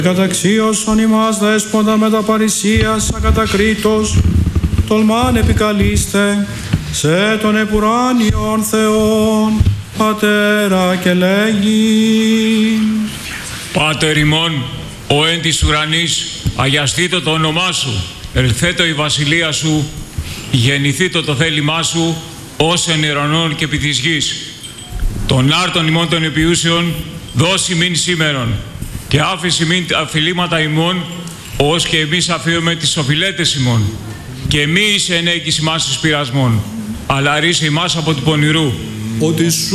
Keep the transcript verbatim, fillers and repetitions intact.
Καταξίωσον ημάς δέσποτα με τα παρησίας ακατακρίτως, τολμάν επικαλείστε σε τον επουράνιον Θεόν, Πατέρα και λέγει. Πάτερ ημών, ο εν της ουρανής, αγιαστήτω το όνομά σου, ελθέτω η βασιλεία σου, γεννηθήτω το θέλημά σου, ως εν ουρανών και επί της γης. Τον άρτον ημών των επιούσεων, δώσει μην σήμερον, και άφηση μην τα αφιλήματα ημών, ως και εμείς αφίουμε τις οφειλέτες ημών. Και μη είσαι ενέκης ημάς εις πειρασμών, αλλά ρίσε ημάς από του πονηρού. Ότι σου